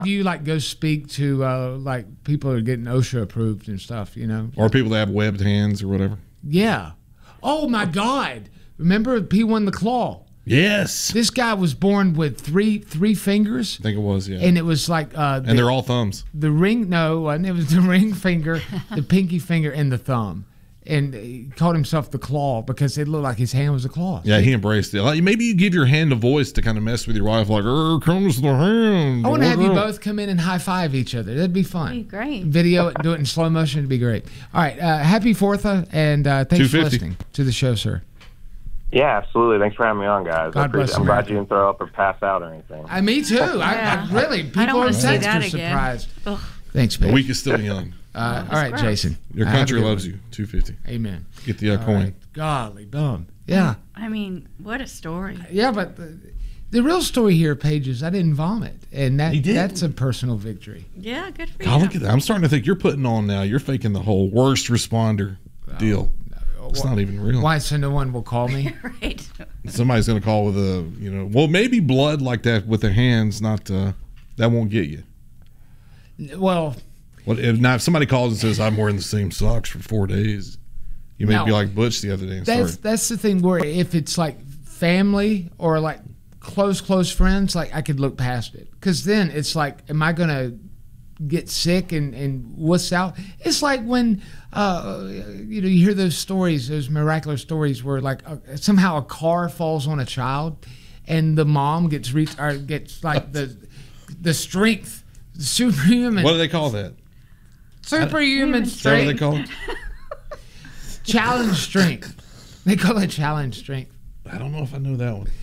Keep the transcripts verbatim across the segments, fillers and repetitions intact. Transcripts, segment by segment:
Do you like go speak to uh, like people that are getting OSHA approved and stuff, you know? Or people that have webbed hands or whatever. Yeah. Oh my God. Remember P one the Claw? Yes. This guy was born with three three fingers. I think it was, yeah. And it was like uh the, And they're all thumbs. The ring no, and it was the ring finger, the pinky finger, and the thumb. And he called himself the Claw because it looked like his hand was a claw. Yeah, he embraced it. Like, maybe you give your hand a voice to kind of mess with your wife, like, "Er, comes the hand." I want to have you both come in and high five each other. That'd be fun. That'd be great. Video it, do it in slow motion. It'd be great. All right, uh, happy Fourth, and uh, thanks for listening to the show, sir. Yeah, absolutely. Thanks for having me on, guys. God I bless I'm glad America. you didn't throw up or pass out or anything. I, me too. Yeah. I, I really, people I don't on wanna see text that are again. surprised. Ugh. Thanks, The babe. week is still young. Uh, Oh, all right, gross. Jason. Your Have a country good loves one. you. two fifty. Amen. Get the uh, All coin. right. Golly, bum. Yeah. I mean, what a story. Yeah, but the, the real story here, Paige, is I didn't vomit. And that He did? that's a personal victory. Yeah, good for God, you. look at that. I'm starting to think you're putting on now. You're faking the whole worst responder deal. It's not even real. Why, so no one will call me? Right. Somebody's going to call with a, you know, well, maybe blood like that with their hands, not, uh, that won't get you. Well, What if, now, if somebody calls and says, I'm wearing the same socks for four days, you may No. be like Butch the other day and that's start. that's the thing where if it's like family or like close, close friends, like I could look past it. Because then it's like, am I going to get sick and, and wuss out? It's like when, uh, you know, you hear those stories, those miraculous stories where like uh, somehow a car falls on a child and the mom gets reached or gets like the the strength, superhuman. What do they call that? Superhuman Is that what they strength. call it? Challenge strength. They call it challenge strength. I don't know if I know that one.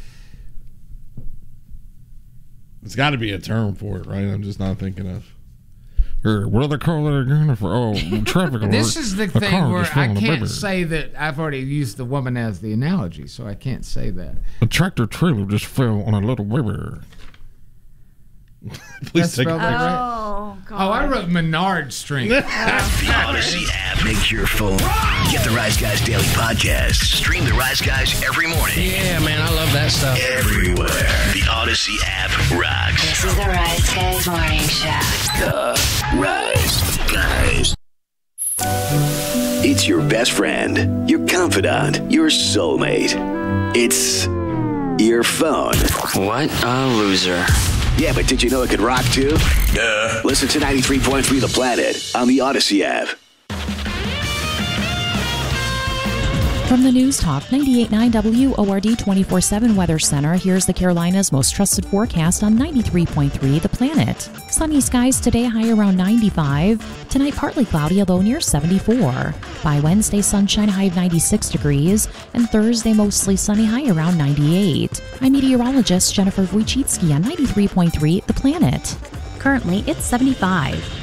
It's got to be a term for it, right? I'm just not thinking of. Or what do they call it again? For, oh, traffic alert. This is the A thing car where just fell I on a can't baby. say that I've already used the woman as the analogy, so I can't say that. A tractor trailer just fell on a little baby. Please That's take it spelled back. right. Oh, God. Oh, I wrote Menard strength. The Odyssey app makes your phone. Get the Rise Guys Daily Podcast. Stream the Rise Guys every morning. Yeah, man, I love that stuff. Everywhere. The Odyssey app rocks. This is the Rise Guys Morning Show. The Rise Guys. It's your best friend, your confidant, your soulmate. It's your phone. What a loser. Yeah, but did you know it could rock too? Duh. Listen to ninety-three point three The Planet on the Odyssey app. From the News Talk ninety-eight point nine W O R D twenty-four seven Weather Center, here's the Carolinas' most trusted forecast on ninety-three point three The Planet. Sunny skies today, high around ninety-five. Tonight, partly cloudy, a low near seventy-four. By Wednesday, sunshine, high of ninety-six degrees. And Thursday, mostly sunny, high around ninety-eight. I'm meteorologist Jennifer Wojcicki on ninety-three point three The Planet. Currently, it's seventy-five.